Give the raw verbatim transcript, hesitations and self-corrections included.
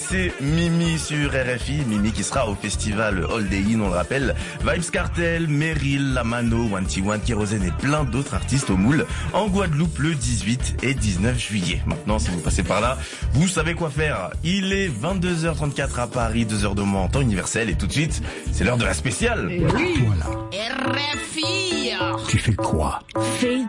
c'est Mimi sur R F I. Mimi qui sera au festival All Day In, on le rappelle. Vybz Kartel, Meryl, Lamano, Wanty One, Kérosène et plein d'autres artistes au moule en Guadeloupe le dix-huit et dix-neuf juillet. Maintenant, si vous passez par là, vous savez quoi faire. Il est vingt-deux heures trente-quatre à Paris, deux heures de moins en temps universel. Et tout de suite, c'est l'heure de la spéciale. Et oui. Voilà. R F I. Tu fais quoi? Fais